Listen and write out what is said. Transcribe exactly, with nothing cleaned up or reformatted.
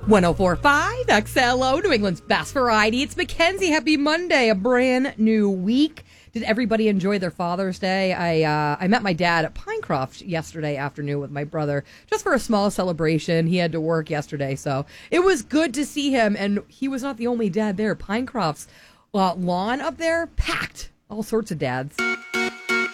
one oh four point five X L O, New England's best variety. It's Mackenzie. Happy Monday, a brand new week. Did everybody enjoy their Father's Day? I uh, I met my dad at Pinecroft yesterday afternoon with my brother, just for a small celebration. He had to work yesterday, so it was good to see him, and he was not the only dad there. Pinecroft's uh, lawn up there, packed. All sorts of dads.